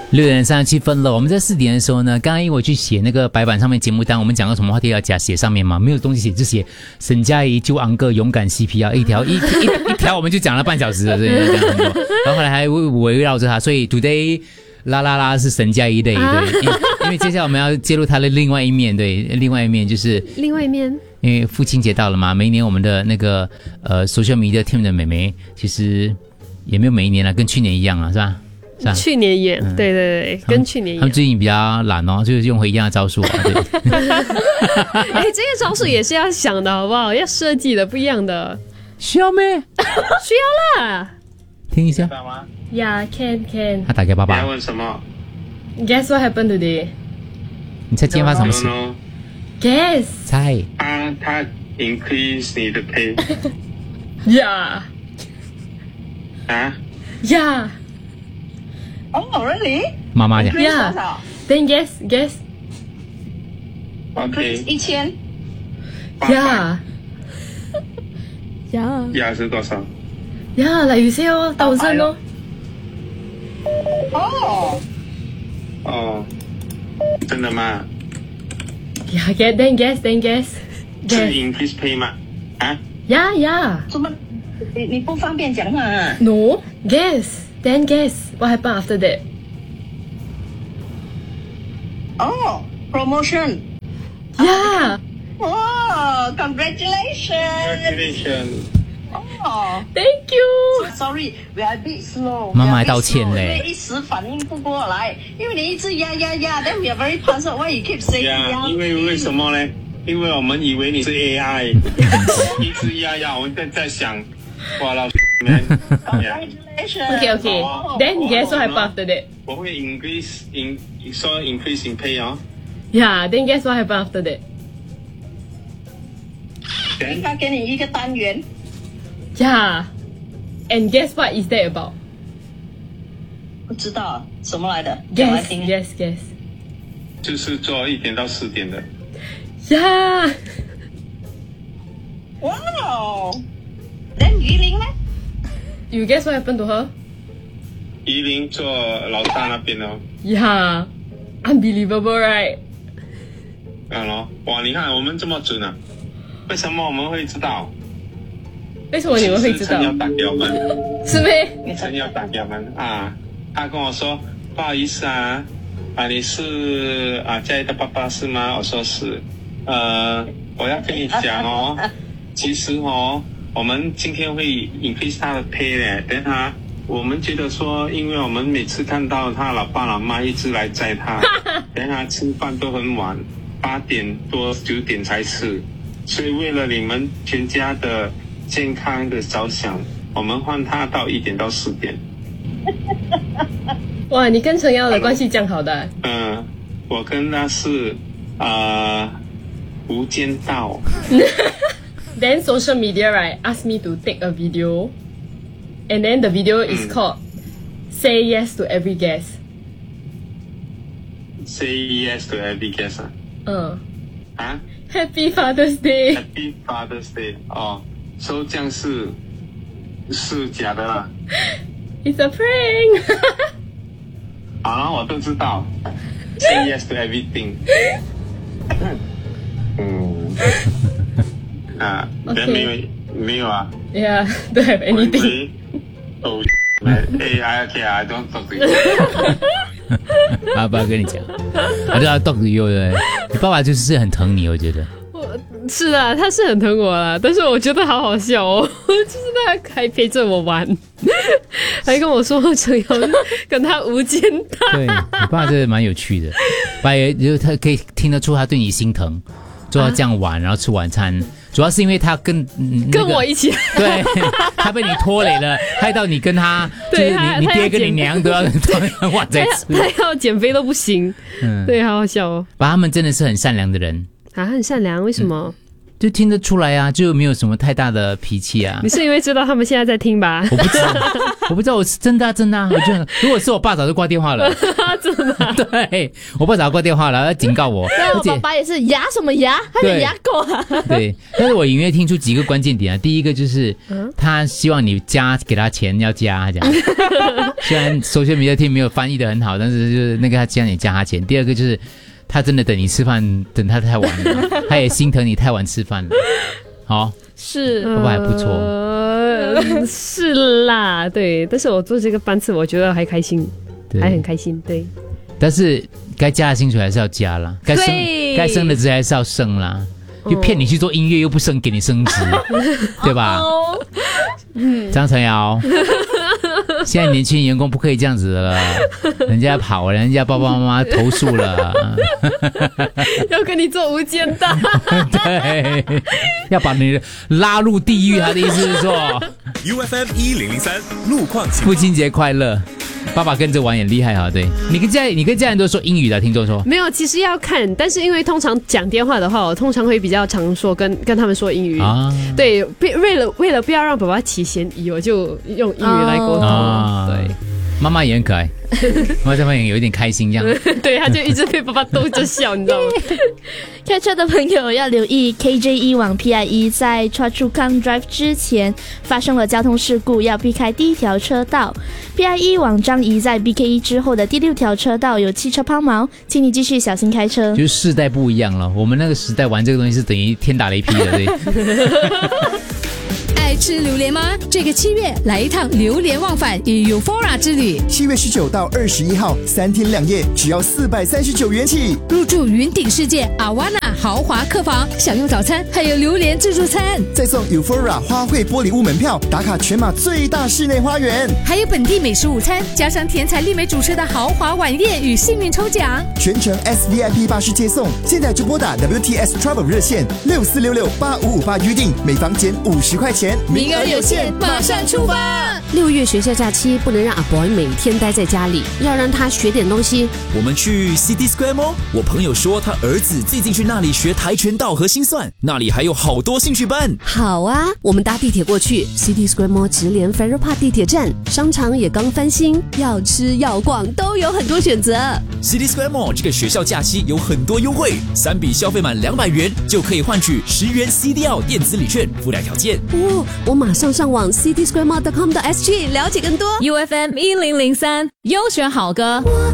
6:37了。我们在4点的时候呢，刚刚因为我去写那个白板上面节目单，我们讲到什么话题要写上面嘛，没有东西写就写沈佳宜救安哥勇敢 CPR 一条我们就讲了半小时了，所以这样很多。然后后来还围绕着他，所以 today 啦是沈佳宜的，对，因为接下来我们要揭露他的另外一面，对，另外一面就是另外一面。 因为父亲节到了嘛，每一年我们的那个social media team 的妹妹，其实也没有每一年了，跟去年一样了，是吧？ 去年也、对，跟去年一样。 他们最近比较懒哦，就是用回一样的招数啊。对哎，这个招数也是要想的好不好？要设计的不一样的。 需要咩？ 需要啦。 听一下。 Yeah, can. 他打给爸爸。 你要问什么 Guess what happened today? 你猜今天发生什么事 ？No. Guess. 猜。 他 increase 你的 pay Yeah. 啊 Yeah. Oh, really? 妈妈讲。 Yeah. 多少 Then guess. ？OK， 1000 Yeah. Yeah. 压是多少？ Yeah, like you say 哦，1000哦。 哦， 哦，真的吗？ Yeah, then guess. 是 increase pay 吗？啊 Yeah. 怎么你不方便讲啊？ No. Then guess. What happened after that? 哦，promotion。 Yeah. 哦，congratulations。 ？Congratulations！ 哦 Thank you. ，sorry, we are a bit slow。 妈妈还道歉嘞因为一时反应不过来，因为你一直呀，then we are very puzzled why you keep saying 呀。 因为什么呢？因为我们以为你是 AI， 一直压，我们在想，哇老们 Congratulations。 Okay. Then guess what happened after that? 我会 increase in pay 哦。 Yeah. Then guess what happened after that? 应该给你一个单元。 Yeah. And guess what is that about? 不知道什么来的，讲来听。 Guess. 就是做1点到4点的。 Yeah. 哇哦，then 鱼鳞呢？ You guess what happened to her? 宜林做老大那边哦。 Yeah. Unbelievable, right? 咯，哇，你看我们这么准啊，为什么我们会知道？ 为什么你们会知道是陈？要打给我们， 是咩？ 陈要打给我们啊，他跟我说不好意思啊，你是佳怡的爸爸是吗？我说是，我要跟你讲哦，其实哦，我们今天会 increase 他的 pay 嘞，等他。我们觉得说，因为我们每次看到他老爸老妈一直来载他，等他吃饭都很晚，8点多9点才吃，所以为了你们全家的健康的着想，我们换他到1点到4点。 哇，你跟陈瑶的关系这样好的啊？ 我跟他是无间道。 Then social media right asked me to take a video, and then the video is called "Say Yes to Every Guess." Say yes to every guest 啊 Happy Father's Day. Happy Father's Day 哦，so 这样是假的啦。 It's a prank. 好了，我都知道。Say yes to everything 。 Okay. 没有啊。 Yeah, don't have anything. 哦，I don't talk to you 。 不要跟你讲，就要 dog you 对，你爸爸就是很疼你，我觉得。 是啊，他是很疼我啦，但是我觉得好好笑哦，就是他还陪着我玩，还跟我说陈瑶跟他无间道。 对，你爸真的蛮有趣的，爸也就他可以听得出他对你心疼，做到这样晚，然后吃晚餐，主要是因为他跟我一起， 对，他被你拖累了，害到你跟他，就是你爹跟你娘都要很晚再吃， 他要减肥都不行，对，好好笑哦。 爸他们真的是很善良的人。 他很善良，为什么？ 就听得出来啊，就没有什么太大的脾气啊你。是因为知道他们现在在听吧？ 我不知道，我是真的啊，我觉得如果是我爸早就挂电话了， 真的啊、 对我爸早就挂电话了，要警告我， 对啊，我爸爸也是牙什么牙，还没牙够啊。 对，但是我隐约听出几个关键点啊。第一个就是他希望你给他钱，要加这样。虽然social media team没有翻译的很好，但是就是那个他叫你加他钱。第二个就是他真的等你吃饭，等他太晚了，他也心疼你太晚吃饭了。好， 是爸爸还不错。 是啦，对，但是我做这个班次，我觉得还开心， 对还很开心，对。 但是该加的薪水还是要加啦，该升的职还是要升啦。又骗你去做音乐，又不升给你升职，对吧？张晨瑶，现在年轻员工不可以这样子的了，人家跑了，人家爸爸妈妈投诉了， 要跟你做无间道， 对，要把你拉入地狱。他的意思是说 ，UFM 1003路况情父亲节快乐。爸爸跟着玩也厉害啊！对，你跟家人都说英语的，听众说没有，其实要看，但是因为通常讲电话的话，我通常会比较常说跟他们说英语啊。对，为了不要让爸爸起嫌疑，我就用英语来沟通。对， 妈妈也很可爱，妈妈在旁边有一点开心这样。 对，他就一直被爸爸逗着笑，你知道吗？ 开车的朋友要留意 KJ1 往 PIE 在 Choa Chu Kang Drive 之前发生了交通事故，要避开第一条车道。PIE 往樟宜在 BK1 之后的第6条车道有汽车抛锚，请你继续小心开车。 就是世代不一样了，我们那个时代玩这个东西是等于天打雷劈的，对。 爱吃榴莲吗？这个7月来一趟榴莲忘返与 Eufora 之旅 ，7月19到21号3天2夜，只要439元起， 入住云顶世界 Awana 豪华客房，享用早餐，还有榴莲自助餐， 再送 Eufora 花卉玻璃屋门票，打卡全马最大室内花园， 还有本地美食午餐，加上甜彩丽美主持的豪华晚宴与幸运抽奖， 全程 SVIP 巴士接送。现在就拨打 WTS Travel 热线64668558预定，每房减50块钱。 名额有限，马上出发 ！6月学校假期不能让阿 boy 每天待在家里，要让他学点东西。 我们去 City Square Mall， 我朋友说他儿子最近去那里学跆拳道和心算，那里还有好多兴趣班。 好啊，我们搭地铁过去 ，City Square Mall 直连 Farrer Park 地铁站，商场也刚翻新，要吃要逛都有很多选择。 City Square Mall 这个学校假期有很多优惠，3笔消费满200元就可以换取10元 CDL 电子礼券，附带条件。 我马上上网 citysquaremall.com.sg 了解更多。 UFM 1003优选好歌。